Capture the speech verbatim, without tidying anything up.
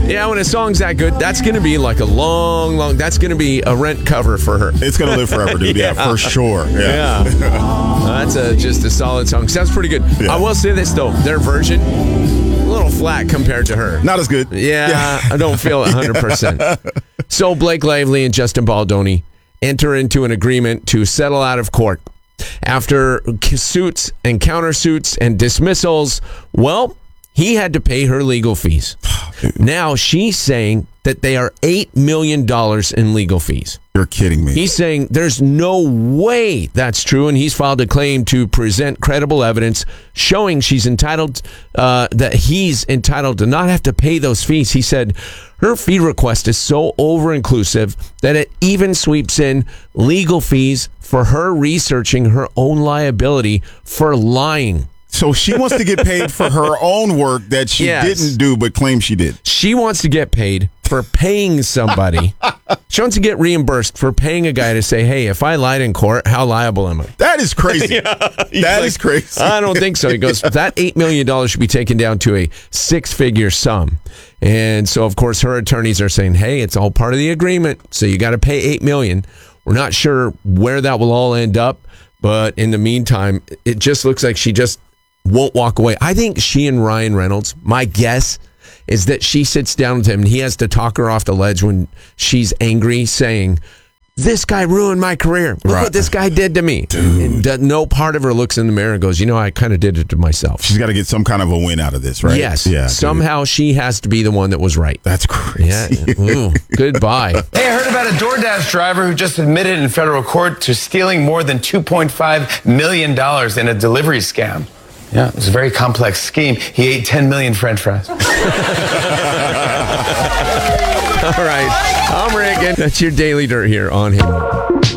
Yeah, when a song's that good, that's going to be like a long, long, that's going to be a rent cover for her. It's going to live forever, dude. yeah. yeah, for sure. Yeah. yeah. That's a, just a solid song. Sounds pretty good. Yeah. I will say this, though. Their version, a little flat compared to her. Not as good. Yeah, yeah. I don't feel it one hundred percent. So Blake Lively and Justin Baldoni enter into an agreement to settle out of court. After suits and countersuits and dismissals, well, he had to pay her legal fees. Now she's saying that they are eight million dollars in legal fees. You're kidding me. He's saying there's no way that's true, and he's filed a claim to present credible evidence showing she's entitled, uh, that he's entitled to not have to pay those fees. He said her fee request is so over-inclusive that it even sweeps in legal fees for her researching her own liability for lying. So she wants to get paid for her own work that she yes. didn't do but claims she did. She wants to get paid for paying somebody. She wants to get reimbursed for paying a guy to say, hey, if I lied in court, how liable am I? That is crazy. yeah, that like, is crazy. I don't think so. He goes, that eight million dollars should be taken down to a six-figure sum. And so, of course, her attorneys are saying, hey, it's all part of the agreement, so you got to pay eight million dollars. We're not sure where that will all end up, but in the meantime, it just looks like she just won't walk away. I think she and Ryan Reynolds, my guess is that she sits down with him and he has to talk her off the ledge when she's angry, saying, this guy ruined my career. Look right. what this guy did to me. Dude. And no part of her looks in the mirror and goes, you know, I kind of did it to myself. She's got to get some kind of a win out of this, right? Yes. Yeah, somehow dude. she has to be the one that was right. That's crazy. Yeah. Ooh, goodbye. Hey, I heard about a DoorDash driver who just admitted in federal court to stealing more than two point five million dollars in a delivery scam. Yeah, it was a very complex scheme. He ate ten million French fries. All right. I'm Rick, and that's your Daily Dirt here on Hit.